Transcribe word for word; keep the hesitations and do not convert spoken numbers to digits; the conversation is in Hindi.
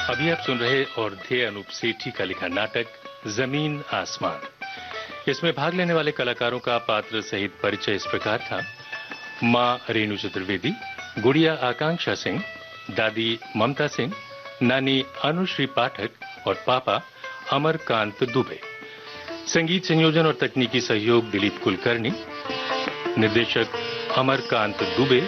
अभी आप सुन रहे और थे अनूप सेठी का लिखा नाटक जमीन आसमान। इसमें भाग लेने वाले कलाकारों का पात्र सहित परिचय इस प्रकार था। मां रेणु चतुर्वेदी, गुड़िया आकांक्षा सिंह, दादी ममता सिंह, नानी अनुश्री पाठक और पापा अमरकांत दुबे। संगीत संयोजन और तकनीकी सहयोग दिलीप कुलकर्णी, निर्देशक अमरकांत दुबे,